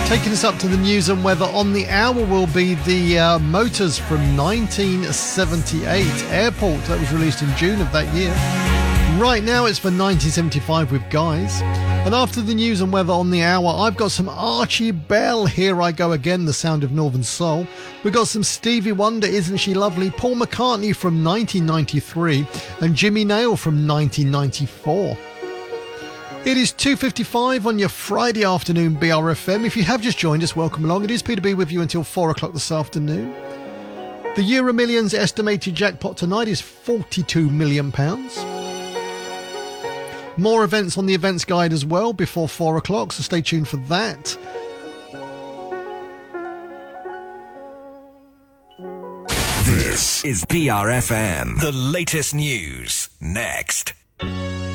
Taking us up to the news and weather on the hour will be the Motors from 1978 Airport that was released in June of that year. Right now it's for 1975 with Guys. And after the news and weather on the hour, I've got some Archie Bell, Here I Go Again, The Sound of Northern Soul. We've got some Stevie Wonder, Isn't She Lovely, Paul McCartney from 1993 and Jimmy Nail from 1994. It is 2:55 on your Friday afternoon, BRFM. If you have just joined us, welcome along. It is Peter B with you until 4 o'clock this afternoon. The Euro Millions estimated jackpot tonight is £42 million. More events on the events guide as well before 4 o'clock, so stay tuned for that. This is BRFM. The latest news next.